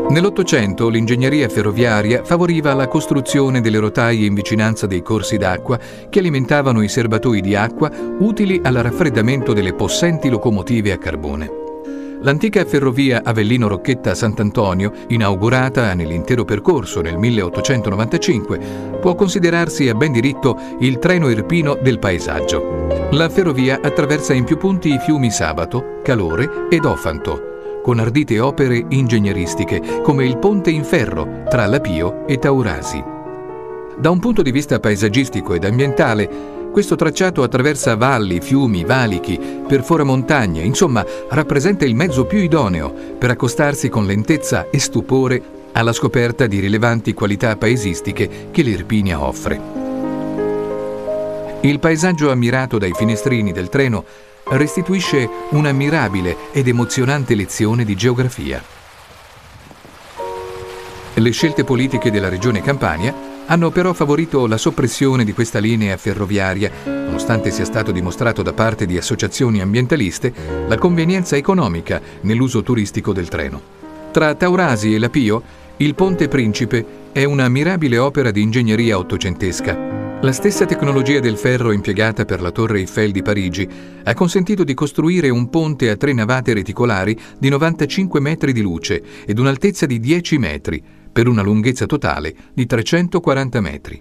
Nell'Ottocento l'ingegneria ferroviaria favoriva la costruzione delle rotaie in vicinanza dei corsi d'acqua che alimentavano i serbatoi di acqua utili al raffreddamento delle possenti locomotive a carbone. L'antica ferrovia Avellino-Rocchetta Sant'Antonio, inaugurata nell'intero percorso nel 1895, può considerarsi a ben diritto il treno irpino del paesaggio. La ferrovia attraversa in più punti i fiumi Sabato, Calore ed Ofanto, con ardite opere ingegneristiche come il ponte in ferro tra Lapio e Taurasi. Da un punto di vista paesaggistico ed ambientale, questo tracciato attraversa valli, fiumi, valichi, perfora montagne, insomma rappresenta il mezzo più idoneo per accostarsi con lentezza e stupore alla scoperta di rilevanti qualità paesistiche che l'Irpinia offre. Il paesaggio ammirato dai finestrini del treno restituisce una mirabile ed emozionante lezione di geografia. Le scelte politiche della Regione Campania hanno però favorito la soppressione di questa linea ferroviaria, nonostante sia stato dimostrato da parte di associazioni ambientaliste la convenienza economica nell'uso turistico del treno. Tra Taurasi e Lapio, il Ponte Principe è una mirabile opera di ingegneria ottocentesca. La stessa tecnologia del ferro impiegata per la Torre Eiffel di Parigi ha consentito di costruire un ponte a 3 navate reticolari di 95 metri di luce ed un'altezza di 10 metri, per una lunghezza totale di 340 metri.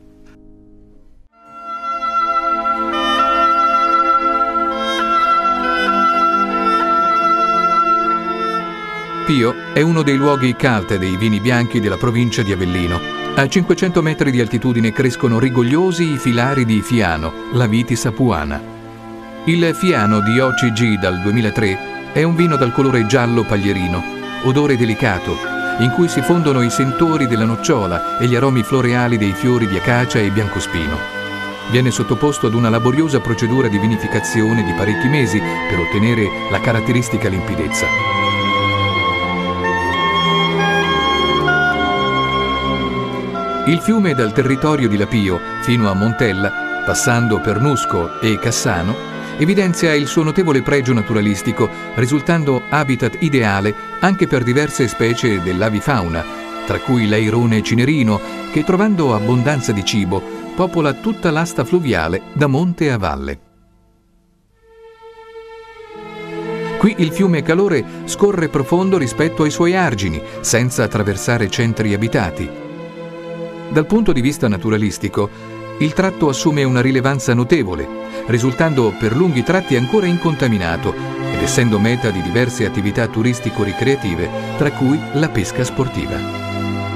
Pio è uno dei luoghi cult dei vini bianchi della provincia di Avellino. A 500 metri di altitudine crescono rigogliosi i filari di Fiano, la vitis apuana. Il Fiano di OCG dal 2003 è un vino dal colore giallo paglierino, odore delicato, in cui si fondono i sentori della nocciola e gli aromi floreali dei fiori di acacia e biancospino. Viene sottoposto ad una laboriosa procedura di vinificazione di parecchi mesi per ottenere la caratteristica limpidezza. Il fiume dal territorio di Lapio fino a Montella, passando per Nusco e Cassano, evidenzia il suo notevole pregio naturalistico, risultando habitat ideale anche per diverse specie dell'avifauna, tra cui l'airone cinerino, che trovando abbondanza di cibo popola tutta l'asta fluviale da monte a valle. Qui il fiume Calore scorre profondo rispetto ai suoi argini, senza attraversare centri abitati. Dal punto di vista naturalistico, il tratto assume una rilevanza notevole, risultando per lunghi tratti ancora incontaminato ed essendo meta di diverse attività turistico-ricreative, tra cui la pesca sportiva.